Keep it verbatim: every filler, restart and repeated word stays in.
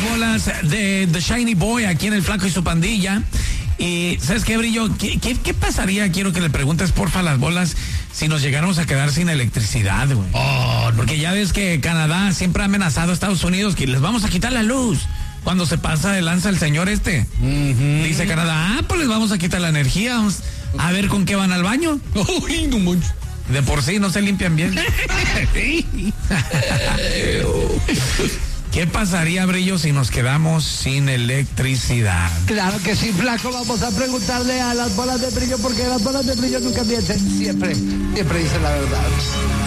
bolas de The Shiny Boy aquí en El Flaco y su pandilla. Y ¿sabes qué, Brillo? ¿Qué, qué, qué pasaría? Quiero que le preguntes, porfa, las bolas, si nos llegáramos a quedar sin electricidad, güey. Oh, no. Porque ya ves que Canadá siempre ha amenazado a Estados Unidos que les vamos a quitar la luz. Cuando se pasa de lanza el señor este. Uh-huh. Dice Canadá, ah, pues les vamos a quitar la energía. Vamos a ver con qué van al baño. Uy, no mucho. De por sí no se limpian bien. ¿Qué pasaría, Brillo, si nos quedamos sin electricidad? Claro que sí, Flaco. Vamos a preguntarle a las bolas de Brillo, porque las bolas de Brillo nunca mienten. Siempre, siempre dicen la verdad.